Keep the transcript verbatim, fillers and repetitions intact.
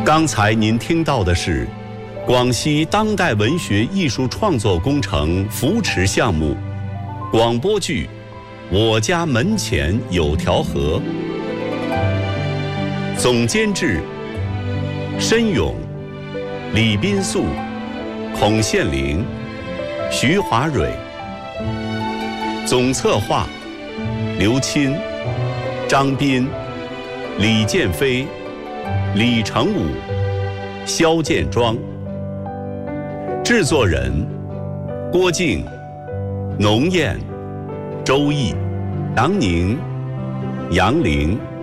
刚才您听到的是广西当代文学艺术创作工程扶持项目广播剧《我家门前有条河》，总监制申勇、李斌素、孔宪玲、徐华蕊，总策划刘钦、张斌、李建飞、李成武、肖建庄，制作人郭靖、农燕、周毅、杨宁、杨玲。